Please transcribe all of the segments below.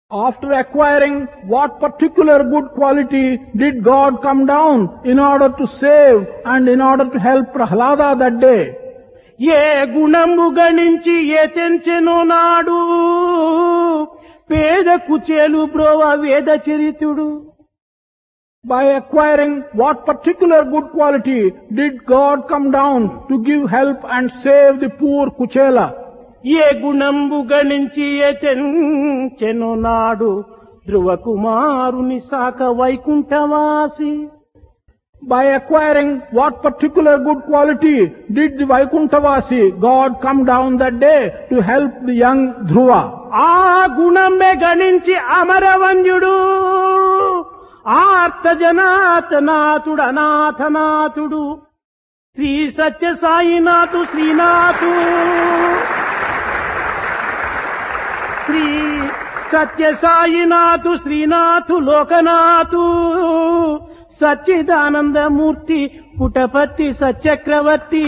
After acquiring what particular good quality did God come down in order to save and in order to help Prahlada that day? ఏ గుణము గణించి ఏ తెంచెను నాడు పేద కుచేలు బ్రోవ వేద చరితుడు. By acquiring what particular good quality did God come down to give help and save the poor Kuchela? ఏ గుణంబు గణించి ఏ తెంచెను నాడు ధ్రువ కుమారుని సాక వైకుంఠవాసి. By acquiring what particular good quality did the Vaikunthavasi God come down that day to help the young Dhruva? ఆ గుణమే గణించి అమరవంద్యుడు ఆర్త జనాథనాథుడు అనాథనాథుడు శ్రీ సత్య సాయినాథు శ్రీనాథు శ్రీ సత్య సాయినాథు శ్రీనాథు లోకనాథు సచ్చిదానందమూర్తి పుటపతి సత్యక్రవర్తి.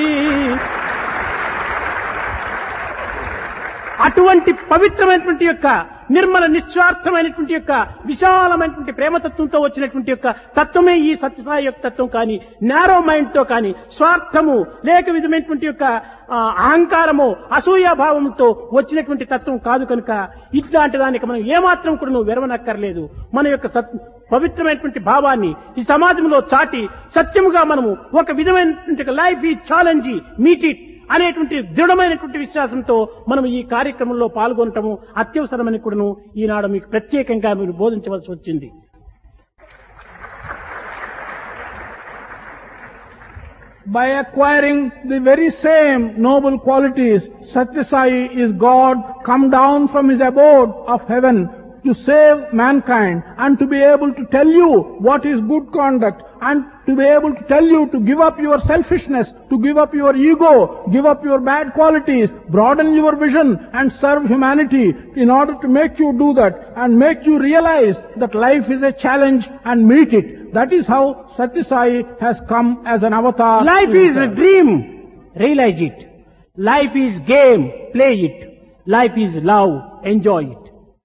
అటువంటి పవిత్రమైనటువంటి యొక్క నిర్మల నిస్వార్థమైనటువంటి యొక్క విశాలమైనటువంటి ప్రేమతత్వంతో వచ్చినటువంటి యొక్క తత్వమే ఈ సత్యసాయి యొక్క తత్వం. కానీ నారో మైండ్ తో కానీ స్వార్థము లేక విధమైనటువంటి యొక్క అహంకారము అసూయాభావంతో వచ్చినటువంటి తత్వం కాదు. కనుక ఇట్లాంటి దానికి మనం ఏమాత్రం కూడా నువ్వు విరవనక్కర్లేదు. మన యొక్క పవిత్రమైనటువంటి భావాన్ని ఈ సమాజంలో చాటి సత్యముగా మనము ఒక విధమైనటువంటి లైఫ్ ఈ ఛాలెంజ్ మీట్ ఇట్ అనేటువంటి దృఢమైనటువంటి విశ్వాసంతో మనం ఈ కార్యక్రమంలో పాల్గొనటము అత్యవసరమని కూడాను ఈనాడు మీకు ప్రత్యేకంగా మీరు బోధించవలసి వచ్చింది. By acquiring the very same noble qualities, Satya Sai is God come down from his abode of heaven to save mankind and to be able to tell you what is good conduct and to be able to tell you to give up your selfishness, to give up your ego, give up your bad qualities, broaden your vision and serve humanity in order to make you do that and make you realize that life is a challenge and meet it. That is how Satya Sai has come as an avatar. Life is a dream, realize it. Life is game, play it. Life is love, enjoy it.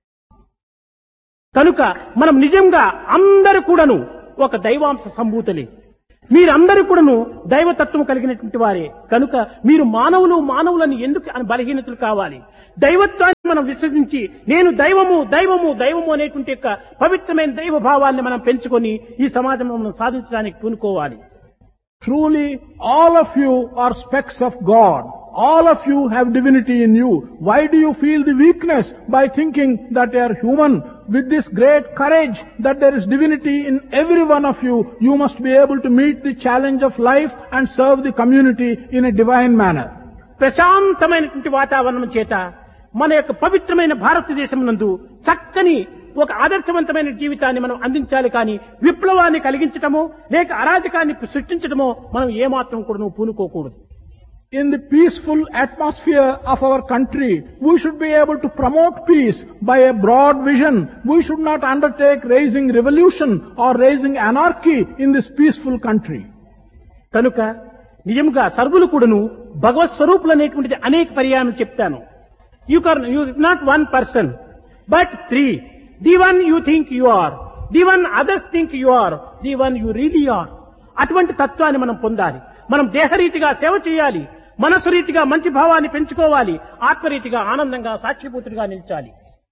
కనుక మనం నిజంగా అందరూ కూడాను ఒక దైవాంశ సంభూతులే. మీరందరూ కూడాను దైవతత్వం కలిగినటువంటి వారే. కనుక మీరు మానవులని ఎందుకు బలహీనతలు కావాలి? దైవత్వాన్ని మనం విశ్వసించి నేను దైవము దైవము దైవము అనేటువంటి యొక్క పవిత్రమైన దైవ భావాన్ని మనం పెంచుకొని ఈ సమాజంలో మనం సాధించడానికి పూనుకోవాలి. Truly, all of you are specks of God. All of you have divinity in you. Why do you feel the weakness by thinking that you are human? With this great courage that there is divinity in every one of you, you must be able to meet the challenge of life and serve the community in a divine manner. ప్రశాంతమైనటువంటి వాతావరణం చేత మన యొక్క పవిత్రమైన భారతదేశం నందు చక్కని ఒక ఆదర్శవంతమైన జీవితాన్ని మనం అందించాలి. కానీ విప్లవాన్ని కలిగించటమో లేక అరాజకాన్ని సృష్టించటమో మనం ఏమాత్రం కూడా పూనుకోకూడదు. In the peaceful atmosphere of our country, we should be able to promote peace by a broad vision. We should not undertake raising revolution or raising anarchy in this peaceful country. కనుక నిజంగా సర్వులు కూడాను భగవత్ స్వరూపులు అనేటువంటిది అనేక పర్యాయం చెప్తాను. You not one person, but three. The one you think you are, the one others think you are, the one you really are. అటువంటి తత్వాన్ని మనం పొందాలి. మనం దేహరీతిగా సేవ చేయాలి, మనసు రీతిగా మంచి భావాన్ని పెంచుకోవాలి, ఆత్మరీతిగా ఆనందంగా సాక్షిభూతుడిగా నిలిచాలి.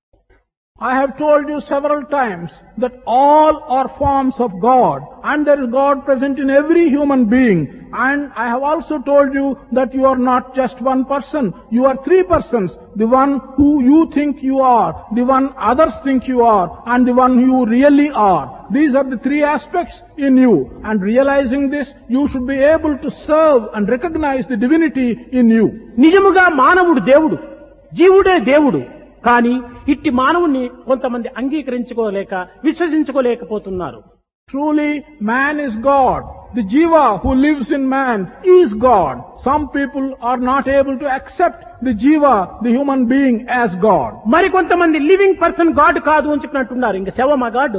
I have told you several times that all are forms of God and there is God present in every human being. And I have also told you that you are not just one person, you are three persons. The one who you think you are, the one others think you are, and the one you really are. These are the three aspects in you. And realizing this, you should be able to serve and recognize the divinity in you. నిజముగా మానవుడు దేవుడు, జీవుడే దేవుడు. కానీ ఇట్టి మానవుణ్ణి కొంతమంది అంగీకరించుకోలేక విశ్వసించుకోలేకపోతున్నారు. Truly, man is God. The jiva who lives in man is God. Some people are not able to accept the jiva, the human being, as God. మరి కొంతమంది లివింగ్ పర్సన్ గాడ్ కాదు అని చెప్పినట్టున్నారు. ఇంకా శవమా God?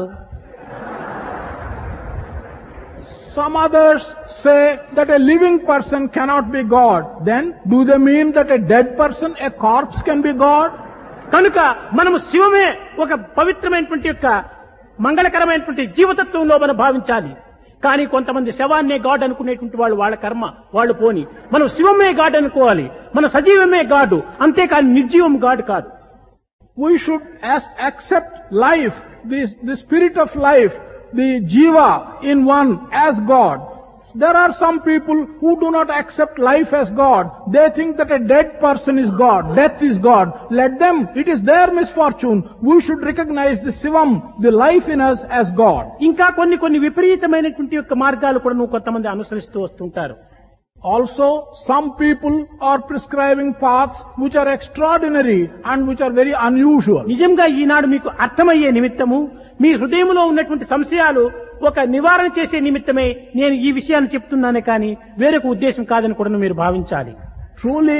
Some others say that a living person cannot be God. Then, do they mean that a dead person, a corpse, can be God? కనుక మనము శివమే ఒక పవిత్రమైనటువంటి యొక్క మంగళకరమైనటువంటి జీవతత్వంలో మనం భావించాలి. కానీ కొంతమంది శవాన్నే గాడ్ అనుకునేటువంటి వాళ్ళు వాళ్ళ కర్మ వాళ్ళు పోని. మనం శివమే గాడ్ అనుకోవాలి, మన సజీవమే గాడు, అంతేకాని నిర్జీవం గాడ్ కాదు. We should accept life, the spirit of life, the jiva in one as God. There are some people who do not accept life as God. They think that a dead person is God, death is God. Let them, it is their misfortune. We should recognize the Shivam, the life in us as God. ఇంకా కొన్ని విపరీతమైనటువంటి యొక్క మార్గాలు కూడా కొంతమంది అనుసరిస్తూ వస్తుంటారు. Also, some people are prescribing paths which are extraordinary and which are very unusual. నిజంగా ఈనాడు మీకు అర్థమయ్యే నిమిత్తము మీ హృదయంలో ఉన్నటువంటి సంశయాలు ఒక నివారణ చేసే నిమిత్తమే నేను ఈ విషయాన్ని చెప్తున్నానే కానీ వేరొక ఉద్దేశం కాదని కూడా మీరు భావించాలి. Truly,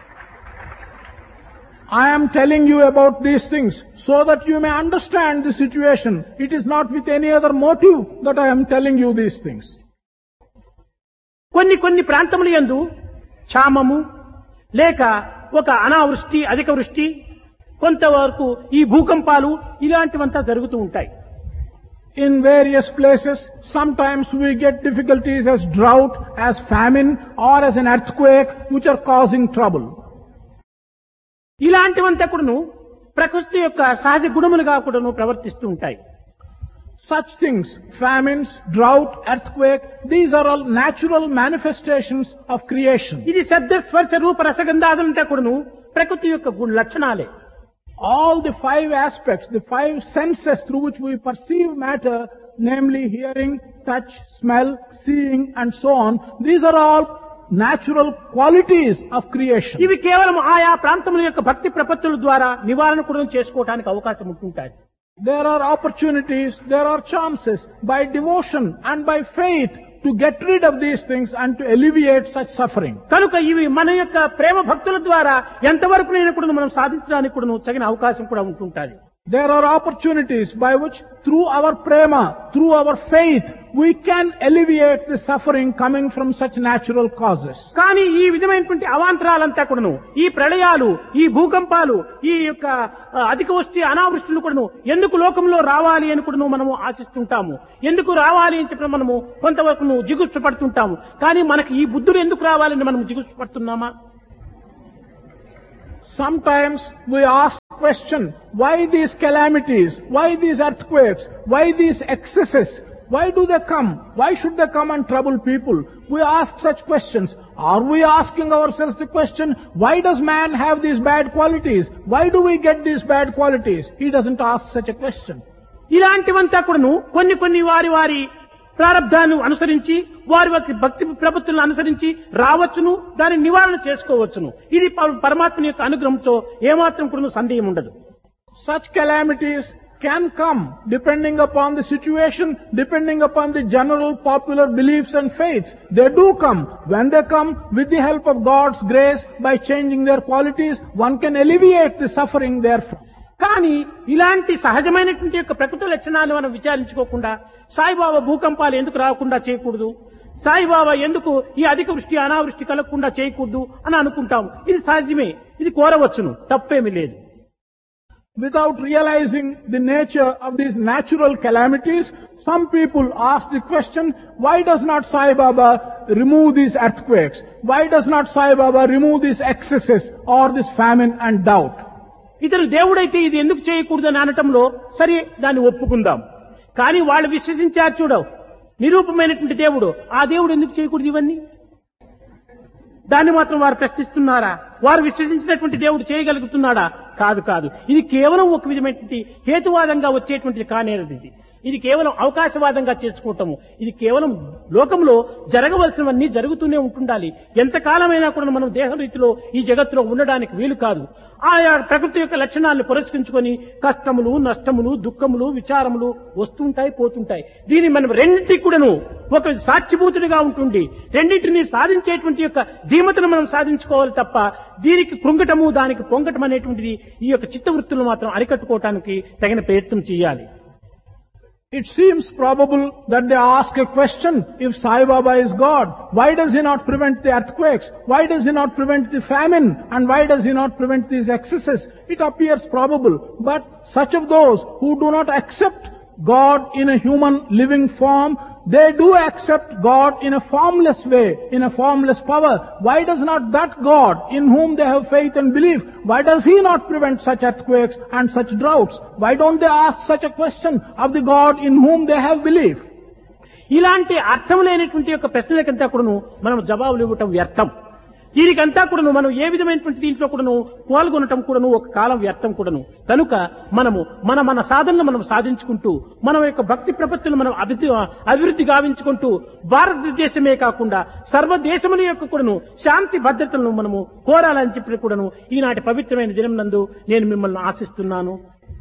I am telling you about these things so that you may understand the situation. It is not with any other motive that I am telling you these things. కొన్ని ప్రాంతముల యందు క్షామము లేక ఒక అనావృష్టి అధిక వృష్టి కొంతవరకు ఈ భూకంపాలు ఇలాంటివంతా జరుగుతూ ఉంటాయి. In various places, sometimes we get difficulties as drought, as famine, or as an earthquake, which are causing trouble. ఇలాంటివంతా కూడాను ప్రకృతి యొక్క సహజ గుణములుగా కూడాను ప్రవర్తిస్తూ ఉంటాయి. Such things, famines, drought, earthquake, these are all natural manifestations of creation. ఇది శబ్ద స్పర్శ రూప రసగంధాదులంతా కూడాను ప్రకృతి యొక్క లక్షణాలే. All the 5 aspects, the 5 senses through which we perceive matter, namely hearing, touch, smell, seeing, and so on, these are all natural qualities of creation. ఇవి కేవలం ఆయా ప్రాంతముల యొక్క భక్తి ప్రపత్తుల ద్వారా నివారణ కూడా చేసుకోవడానికి అవకాశం ఉంటుంటాయి. There are opportunities, there are chances by devotion and by faith to get rid of these things and to alleviate such suffering. కనుక ఇవి మన యొక్క ప్రేమ భక్తుల ద్వారా ఎంతవరకు నేను కూడా మనం సాధించడానికి కూడా తగిన అవకాశం కూడా ఉంటుంటుంది. There are opportunities by which through our prema, through our faith, we can alleviate the suffering coming from such natural causes. కానీ ఈ విధమైనటువంటి అవాంతరాలంతా కూడాను ఈ ప్రళయాలు ఈ భూకంపాలు ఈ యొక్క అధిక వృష్టి అనావృష్టులు కూడాను ఎందుకు లోకంలో రావాలి అని కూడా మనము ఆశిస్తుంటాము. ఎందుకు రావాలి అని చెప్పిన మనము కొంతవరకు జిగుప్స పడుతుంటాము. కానీ మనకి ఈ బుద్ధులు ఎందుకు రావాలని మనం జిగుప్స పడుతున్నామా? Sometimes we ask the question, why these calamities, why these earthquakes, why these excesses, why do they come? Why should they come and trouble people? We ask such questions. Are we asking ourselves the question, why does man have these bad qualities? Why do we get these bad qualities? He doesn't ask such a question. ఇలాంటివంతా కూడాను కొన్ని వారి ప్రారంధాన్ని అనుసరించి వారి భక్తి ప్రపత్తులను అనుసరించి రావచ్చును, దాని నివారణ చేసుకోవచ్చును. ఇది పరమాత్మ యొక్క అనుగ్రహంతో ఏమాత్రం కూడా సందేహం ఉండదు. Such calamities can come depending upon the situation, depending upon the general popular beliefs and faiths. They do come. When they come, with the help of God's grace, by changing their qualities, one can alleviate the suffering therefrom. కానీ ఇలాంటి సహజమైనటువంటి యొక్క ప్రకృతి లక్షణాలు మనం విచారించుకోకుండా సాయిబాబా భూకంపాలు ఎందుకు రాకుండా చేయకూడదు, సాయిబాబా ఎందుకు ఈ అధిక వృష్టి అనావృష్టి కలగకుండా చేయకూడదు అని అనుకుంటాం. ఇది సహజమే, ఇది కోరవచ్చును, తప్పేమీ లేదు. Without realizing the nature of these natural calamities, some people ask the question, why does not Sai Baba remove these earthquakes? Why does not Sai Baba remove these excesses or this famine and doubt? ఇతను దేవుడైతే ఇది ఎందుకు చేయకూడదని అనటంలో సరే దాన్ని ఒప్పుకుందాం. కానీ వాళ్ళు విశ్వసించారు చూడవు, నిరూపమైనటువంటి దేవుడు, ఆ దేవుడు ఎందుకు చేయకూడదు ఇవన్నీ? దాన్ని మాత్రం వారు ప్రశ్నిస్తున్నారా? వారు విశ్వసించినటువంటి దేవుడు చేయగలుగుతున్నాడా? కాదు. ఇది కేవలం ఒక విధమైనటువంటి హేతువాదంగా వచ్చేటువంటిది కానేది. ఇది కేవలం అవకాశవాదంగా చేసుకోవటము. ఇది కేవలం లోకంలో జరగవలసినవన్నీ జరుగుతూనే ఉంటుండాలి. ఎంతకాలమైనా కూడా మనం దేహరీతిలో ఈ జగత్తులో ఉండడానికి వీలు కాదు. ఆయా ప్రకృతి యొక్క లక్షణాలను పురస్కరించుకొని కష్టములు, నష్టములు, దుఃఖములు, విచారములు వస్తుంటాయి, పోతుంటాయి. దీన్ని మనం రెండింటికి కూడాను ఒక సాక్షిభూతుడిగా ఉంటుంది. రెండింటిని సాధించేటువంటి యొక్క ధీమతను మనం సాధించుకోవాలి తప్ప దీనికి కృంగటము దానికి పొంగటం అనేటువంటిది ఈ యొక్క చిత్తవృత్తులను మాత్రం అరికట్టుకోవటానికి తగిన ప్రయత్నం చేయాలి. It seems probable that they ask a question, if Sai Baba is God, why does he not prevent the earthquakes? Why does he not prevent the famine? And why does he not prevent these excesses? It appears probable, but such of those who do not accept God in a human living form, they do accept God in a formless way, in a formless power. Why does not that God, in whom they have faith and belief, why does he not prevent such earthquakes and such droughts? Why don't they ask such a question of the God in whom they have belief? ఇలాంటి అర్థం లేనటువంటి యొక్క ప్రశ్నలకంతా కూడాను మనం జవాబులు ఇవ్వటం వ్యర్థం. దీనికంతా కూడాను మనం ఏ విధమైనటువంటి దీంట్లో కూడాను పాల్గొనటం కూడాను ఒక కాలం వ్యర్థం కూడాను. కనుక మనము మన సాధనలు మనం సాధించుకుంటూ మన యొక్క భక్తి ప్రపత్తులు మనం అభివృద్ధి గావించుకుంటూ భారతదేశమే కాకుండా సర్వదేశముల యొక్క కూడాను శాంతి భద్రతలను మనము కోరాలని చెప్పి కూడాను ఈనాటి పవిత్రమైన దినం నందు నేను మిమ్మల్ని ఆశిస్తున్నాను.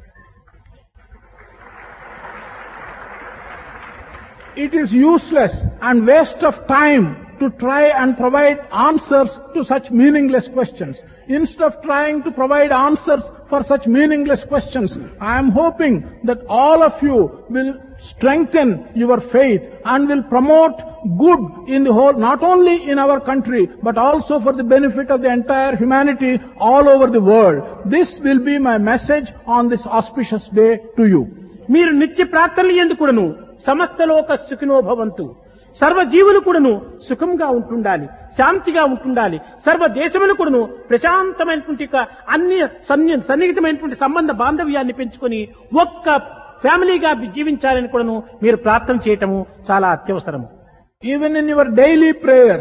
It is useless and waste of time to try and provide answers to such meaningless questions. Instead of trying to provide answers for such meaningless questions, I am hoping that all of you will strengthen your faith and will promote good in the whole, not only in our country, but also for the benefit of the entire humanity all over the world. This will be my message on this auspicious day to you. మీరు నిత్య ప్రార్థనలు ఎందుకును సమస్త లోక సుఖినో భవంతు, సర్వజీవులు కూడాను సుఖంగా ఉంటుండాలి, శాంతిగా ఉంటుండాలి, సర్వ దేశములు కూడాను ప్రశాంతమైనటువంటి అన్ని సన్నిహితమైనటువంటి సంబంధ బాంధవ్యాన్ని పెంచుకొని ఒక్క ఫ్యామిలీగా జీవించాలని కూడాను మీరు ప్రార్థన చేయటము చాలా అత్యవసరము. Even in your daily prayers,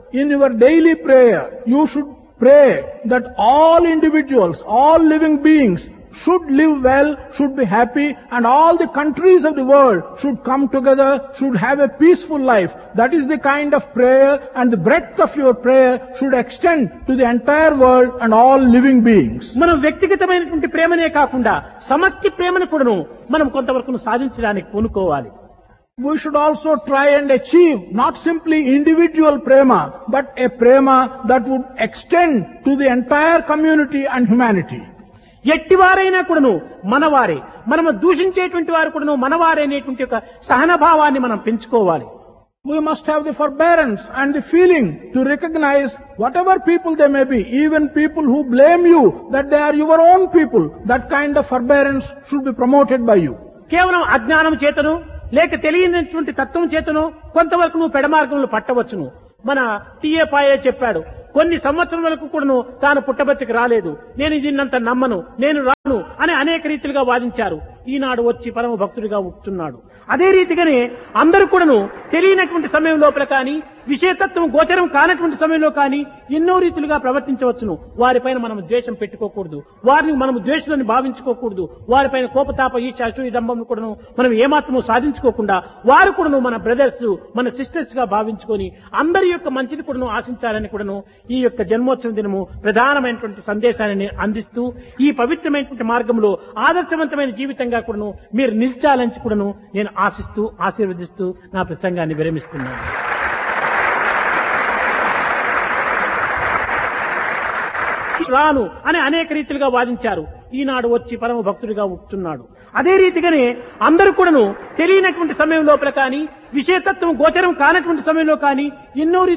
you should pray that all individuals, all living beings should live well, should be happy, and all the countries of the world should come together, should have a peaceful life. That is the kind of prayer, and the breadth of your prayer should extend to the entire world and all living beings. మనం వ్యక్తిగతమైనటువంటి ప్రేమనే కాకుండా సమష్టి ప్రేమను కూడాను మనం కొంతవరకు సాధించడానికి పూనుకోవాలి. We should also try and achieve not simply individual prema, but a prema that would extend to the entire community and humanity. ఎట్టివారైనా కూడాను మనవారే, మనము దూషించేటువంటి వారు కూడాను మనవారే అనేటువంటి ఒక సహనభావాన్ని మనం పెంచుకోవాలి. We must have the forbearance and the feeling to recognize whatever people they may be, even people who blame you that they are your own people. That kind of forbearance should be promoted by you. కేవలం అజ్ఞానం చేతను లేక తెలియనటువంటి తత్వం చేతను కొంతవరకు నువ్వు పెడమార్గంలో పట్టవచ్చును. మన టీఏ పాయే చెప్పాడు, కొన్ని సంవత్సరాలకు కూడాను తాను పుట్టబతికి రాలేదు, నేను దీన్నంత నమ్మను, నేను రాను అని అనేక రీతిలుగా వాదించారు. ఈనాడు వచ్చి పరమ భక్తుడిగా ఉంటున్నాడు. అదే రీతిగానే అందరూ కూడాను తెలియనటువంటి సమయం లోపల కానీ విషయతత్వం గోచరం కానటువంటి సమయంలో కానీ ఎన్నో రీతులుగా ప్రవర్తించవచ్చును. వారిపైన మనం ద్వేషం పెట్టుకోకూడదు, వారిని మనం ద్వేషులని భావించుకోకూడదు, వారిపైన కోపతాప ఈ అసూయ దంభం కూడాను మనం ఏమాత్రము సాధించుకోకుండా వారు కూడాను మన బ్రదర్స్, మన సిస్టర్స్ గా భావించుకొని అందరి యొక్క మంచిని కూడాను ఆశించాలని కూడాను ఈ యొక్క జన్మోత్సవ దినము ప్రధానమైనటువంటి సందేశాన్ని అందిస్తూ ఈ పవిత్రమైనటువంటి మార్గంలో ఆదర్శవంతమైన జీవితంగా కూడాను మీరు నిలిచాలని కూడాను నేను ఆశిస్తూ ఆశీర్వదిస్తూ నా ప్రసంగాన్ని విరమిస్తున్నాను. రాను అని అనేక రీతిలుగా వాదించారు. ఈనాడు వచ్చి పరమ భక్తుడిగా ఉంటున్నాడు. అదే రీతిగానే అందరూ కూడాను తెలియనటువంటి సమయం లోపల కానీ విషయతత్వం గోచరం కానటువంటి సమయంలో కానీ ఎన్నో